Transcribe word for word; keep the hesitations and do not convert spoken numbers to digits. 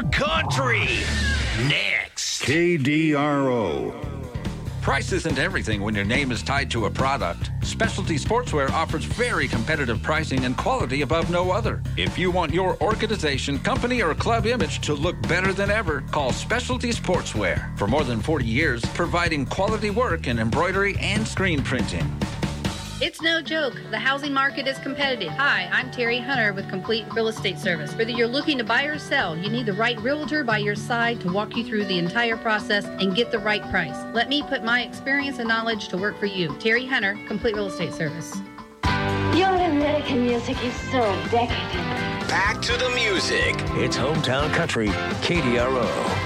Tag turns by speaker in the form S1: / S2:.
S1: country. Next.
S2: K D R O.
S3: Price isn't everything when your name is tied to a product. Specialty Sportswear offers very competitive pricing and quality above no other. If you want your organization, company, or club image to look better than ever, call Specialty Sportswear. For more than forty years, providing quality work in embroidery and screen printing.
S4: It's no joke. The housing market is competitive. Hi, I'm Terry Hunter with Complete Real Estate Service. Whether you're looking to buy or sell, you need the right realtor by your side to walk you through the entire process and get the right price. Let me put my experience and knowledge to work for you. Terry Hunter, Complete Real Estate Service.
S5: Your American music is so decadent.
S1: Back to the music.
S6: It's Hometown Country, K D R O.